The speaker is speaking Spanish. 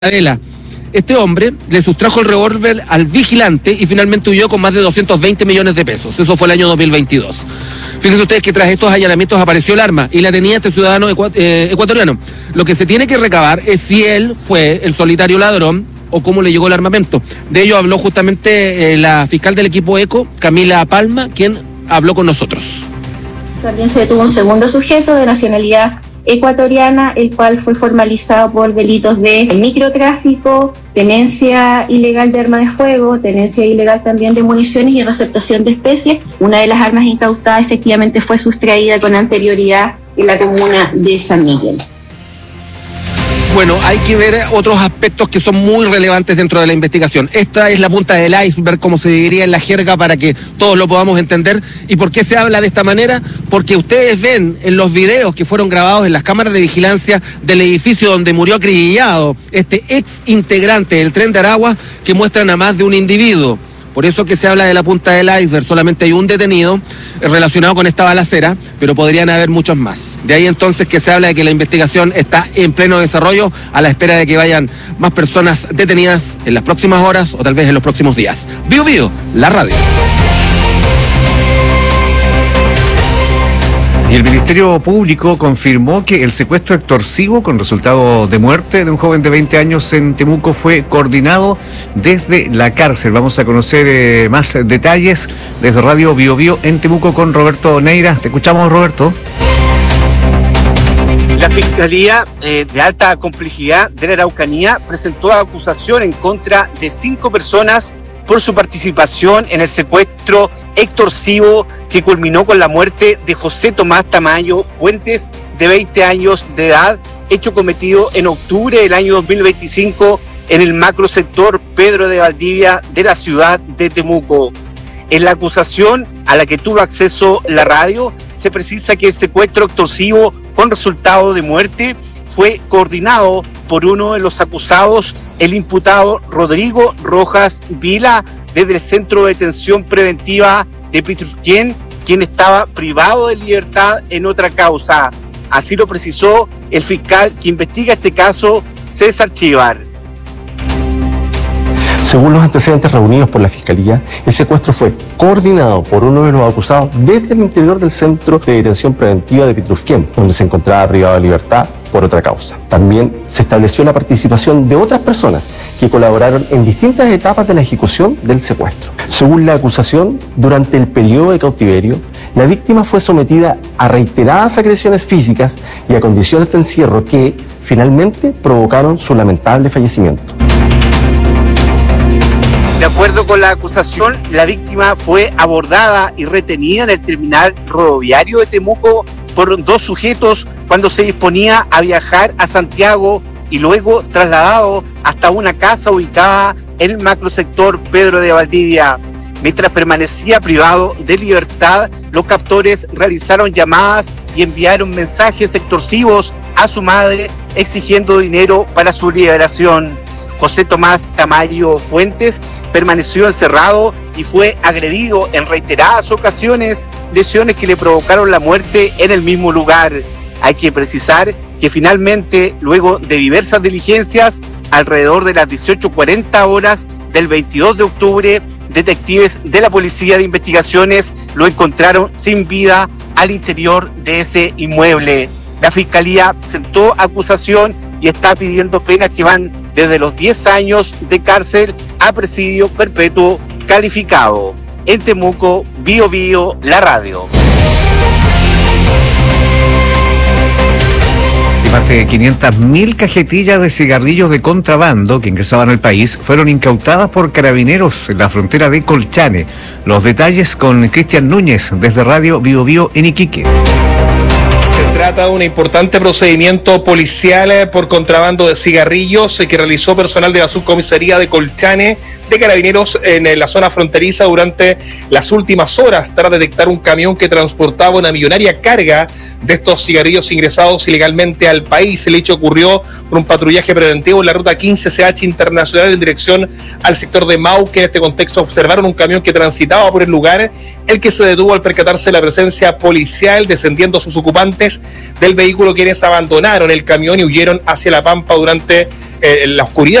Adela. Este hombre le sustrajo el revólver al vigilante y finalmente huyó con más de 220 millones de pesos. Eso fue el año 2022. Fíjense ustedes que tras estos allanamientos apareció el arma y la tenía este ciudadano ecuatoriano. Lo que se tiene que recabar es si él fue el solitario ladrón o cómo le llegó el armamento. De ello habló justamente la fiscal del equipo ECO, Camila Palma, quien habló con nosotros. También se detuvo un segundo sujeto de nacionalidad ecuatoriana, el cual fue formalizado por delitos de microtráfico, tenencia ilegal de arma de fuego, tenencia ilegal también de municiones y receptación de especies. Una de las armas incautadas efectivamente fue sustraída con anterioridad en la comuna de San Miguel. Bueno, hay que ver otros aspectos que son muy relevantes dentro de la investigación. Esta es la punta del iceberg, como se diría en la jerga, para que todos lo podamos entender. ¿Y por qué se habla de esta manera? Porque ustedes ven en los videos que fueron grabados en las cámaras de vigilancia del edificio donde murió acribillado este ex integrante del Tren de Aragua, que muestran a más de un individuo. Por eso que se habla de la punta del iceberg. Solamente hay un detenido relacionado con esta balacera, pero podrían haber muchos más. De ahí entonces que se habla de que la investigación está en pleno desarrollo, a la espera de que vayan más personas detenidas en las próximas horas o tal vez en los próximos días. Bio Bio, la radio. Y el Ministerio Público confirmó que el secuestro extorsivo con resultado de muerte de un joven de 20 años en Temuco fue coordinado desde la cárcel. Vamos a conocer más detalles desde Radio Bio Bio en Temuco con Roberto Neira. Te escuchamos, Roberto. La Fiscalía de Alta Complejidad de la Araucanía presentó acusación en contra de 5 personas por su participación en el secuestro extorsivo que culminó con la muerte de José Tomás Tamayo Fuentes, de 20 años de edad, hecho cometido en octubre del año 2025 en el macrosector Pedro de Valdivia de la ciudad de Temuco. En la acusación a la que tuvo acceso la radio, se precisa que el secuestro extorsivo con resultado de muerte fue coordinado por uno de los acusados, el imputado Rodrigo Rojas Vila, desde el Centro de Detención Preventiva de Pitrufquén, quien estaba privado de libertad en otra causa. Así lo precisó el fiscal que investiga este caso, César Chivar. Según los antecedentes reunidos por la Fiscalía, el secuestro fue coordinado por uno de los acusados desde el interior del Centro de Detención Preventiva de Pitrufquén, donde se encontraba privado de libertad por otra causa. También se estableció la participación de otras personas que colaboraron en distintas etapas de la ejecución del secuestro. Según la acusación, durante el periodo de cautiverio, la víctima fue sometida a reiteradas agresiones físicas y a condiciones de encierro que, finalmente, provocaron su lamentable fallecimiento. De acuerdo con la acusación, la víctima fue abordada y retenida en el terminal rodoviario de Temuco por 2 sujetos cuando se disponía a viajar a Santiago y luego trasladado hasta una casa ubicada en el macrosector Pedro de Valdivia. Mientras permanecía privado de libertad, los captores realizaron llamadas y enviaron mensajes extorsivos a su madre exigiendo dinero para su liberación. José Tomás Tamayo Fuentes permaneció encerrado y fue agredido en reiteradas ocasiones, lesiones que le provocaron la muerte en el mismo lugar. Hay que precisar que finalmente, luego de diversas diligencias, alrededor de las 18:40 horas del 22 de octubre, detectives de la Policía de Investigaciones lo encontraron sin vida al interior de ese inmueble. La Fiscalía presentó acusación y está pidiendo penas que van desde los 10 años de cárcel a presidio perpetuo calificado. En Temuco, Bio Bio, la radio. Más de 500.000 cajetillas de cigarrillos de contrabando que ingresaban al país fueron incautadas por carabineros en la frontera de Colchane. Los detalles con Cristian Núñez desde Radio Bio Bio en Iquique. Se trata de un importante procedimiento policial por contrabando de cigarrillos que realizó personal de la subcomisaría de Colchane de Carabineros en la zona fronteriza durante las últimas horas, tras detectar un camión que transportaba una millonaria carga de estos cigarrillos ingresados ilegalmente al país. El hecho ocurrió por un patrullaje preventivo en la ruta 15CH internacional en dirección al sector de Mauque. En este contexto observaron un camión que transitaba por el lugar, el que se detuvo al percatarse de la presencia policial, descendiendo sus ocupantes del vehículo, quienes abandonaron el camión y huyeron hacia La Pampa durante la oscuridad